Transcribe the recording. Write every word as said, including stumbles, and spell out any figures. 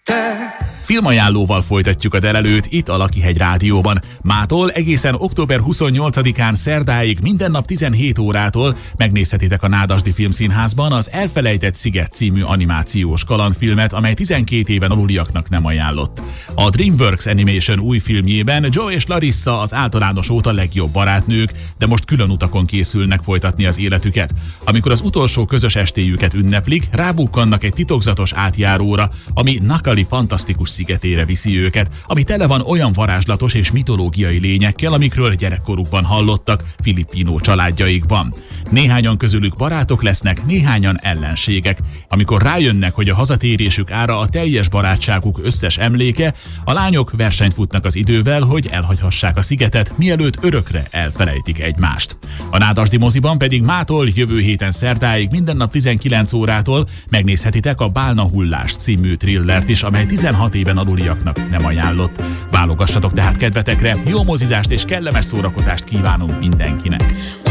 Filmajánlóval folytatjuk a délelőtt itt a Lakihegy Rádióban. Mától egészen október huszonnyolcadikán szerdáig minden nap tizenhét órától megnézhetitek a Nádasdy Filmszínházban az Elfelejtett Sziget című animációs kalandfilmet, amely tizenkét éven aluliaknak nem ajánlott. A DreamWorks Animation új filmjében Joe és Larissa az általános óta legjobb barátnők, de most külön utakon készülnek folytatni az életüket. Amikor az utolsó közös estéjüket ünneplik, rábukkannak egy titokzatos átjáróra, ami Nakali fantasztikus szigetére viszi őket, ami tele van olyan varázslatos és mitológiai lényekkel, amikről gyerekkorukban hallottak filippinó családjaikban. Néhányan közülük barátok lesznek, néhányan ellenségek. Amikor rájönnek, hogy a hazatérésük ára a teljes barátságuk összes emléke, a lányok versenyt futnak az idővel, hogy elhagyhassák a szigetet, mielőtt örökre elfelejtik egymást. A Nádasdy moziban pedig mától jövő héten szerdáig minden nap tizenkilenc órától megnézhetitek a Bálna hullás című thrillert is, amely tizenhat éven aluliaknak nem ajánlott. Válogassatok tehát kedvetekre, jó mozizást és kellemes szórakozást kívánunk mindenkinek!